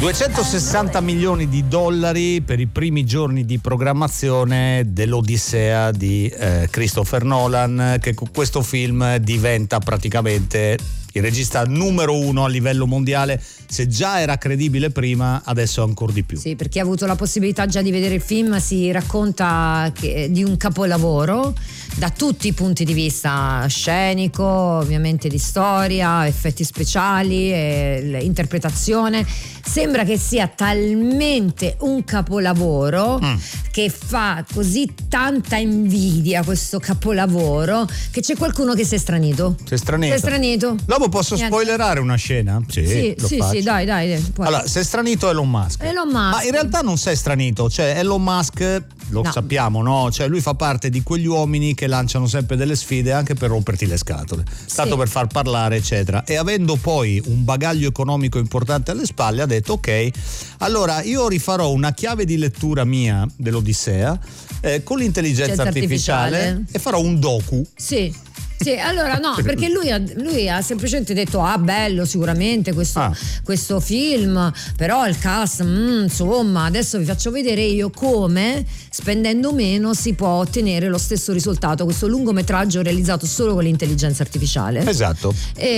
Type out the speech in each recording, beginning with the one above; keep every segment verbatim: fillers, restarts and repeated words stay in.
duecentosessanta milioni di dollari per i primi giorni di programmazione dell'Odissea di eh, Christopher Nolan, che con questo film diventa praticamente il regista numero uno a livello mondiale. Se già era credibile prima, adesso ancora di più. Sì, per chi ha avuto la possibilità già di vedere il film, si racconta che, di un capolavoro da tutti i punti di vista, scenico, ovviamente di storia, effetti speciali, e interpretazione. Sembra che sia talmente un capolavoro mm. che fa così tanta invidia questo capolavoro che c'è qualcuno che si è stranito. Si è stranito. Si è stranito. Dopo posso Niente. spoilerare una scena? Sì, sì, lo sì, faccio. sì, dai, dai. Puoi. Allora, si è stranito Elon Musk. Elon Musk. Ma in realtà non si è stranito, cioè Elon Musk, lo no. sappiamo, no? Cioè lui fa parte di quegli uomini che lanciano sempre delle sfide anche per romperti le scatole, sì. tanto per far parlare, eccetera. E avendo poi un bagaglio economico importante alle spalle, ha detto ok, allora io rifarò una chiave di lettura mia dell'Odissea eh, con l'intelligenza artificiale, artificiale e farò un docu. Sì. Sì, allora no, perché lui ha, lui ha semplicemente detto ah bello sicuramente questo, ah. questo film, però il cast mm, insomma adesso vi faccio vedere io come spendendo meno si può ottenere lo stesso risultato, questo lungometraggio realizzato solo con l'intelligenza artificiale. Esatto.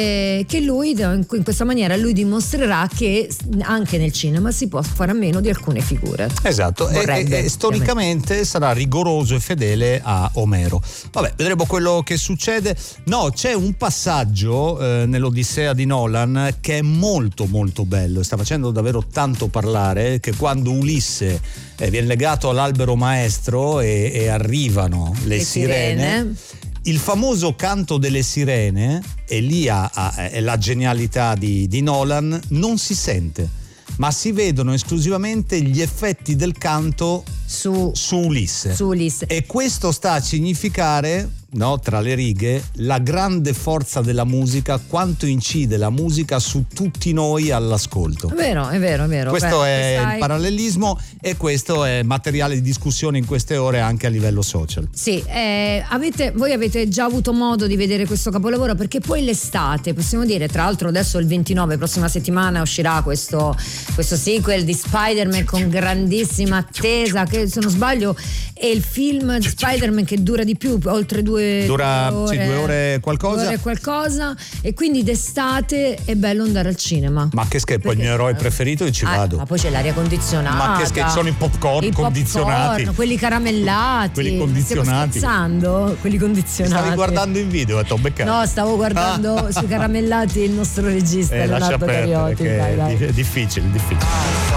E che lui in questa maniera lui dimostrerà che anche nel cinema si può fare a meno di alcune figure. Esatto. Vorrebbe, e, e storicamente sarà rigoroso e fedele a Omero. Vabbè, vedremo quello che succede. No, c'è un passaggio eh, nell'Odissea di Nolan che è molto molto bello e sta facendo davvero tanto parlare, che quando Ulisse eh, viene legato all'albero maestro e, e arrivano le, le sirene, sirene, il famoso canto delle sirene, e lì ha, ha, è la genialità di, di Nolan, non si sente, ma si vedono esclusivamente gli effetti del canto su, su Ulisse. Su Ulisse. E questo sta a significare, no, tra le righe, la grande forza della musica, quanto incide la musica su tutti noi all'ascolto. È vero, è vero, è vero. Questo Beh, è sai... il parallelismo, e questo è materiale di discussione in queste ore anche a livello social. Sì, eh, avete, voi avete già avuto modo di vedere questo capolavoro, perché poi l'estate, possiamo dire, tra l'altro adesso il ventinove, prossima settimana uscirà questo, questo sequel di Spider-Man con grandissima attesa, che se non sbaglio è il film di Spider-Man che dura di più, oltre due dura due ore, sì, due ore qualcosa. Due ore qualcosa, e quindi d'estate è bello andare al cinema. Ma che scherzo, poi il mio eroe preferito e ci ah, vado. Ma poi c'è l'aria condizionata. Ma che scherzo, sono i popcorn I condizionati. Popcorn, quelli caramellati. Quelli condizionati. Stiamo scherzando? Quelli condizionati. Stavi guardando in video e t'ho beccato. No, stavo guardando ah. sui caramellati il nostro regista eh, Leonardo Cariotti. Dai, dai. È difficile, difficile.